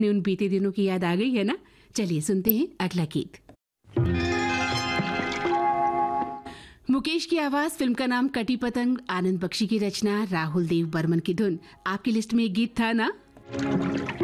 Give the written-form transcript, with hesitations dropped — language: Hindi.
उन बीते दिनों की याद आ गई है ना? चलिए सुनते हैं अगला गीत। मुकेश की आवाज, फिल्म का नाम कटी पतंग, आनंद बख्शी की रचना, राहुल देव बर्मन की धुन। आपकी लिस्ट में एक गीत था ना?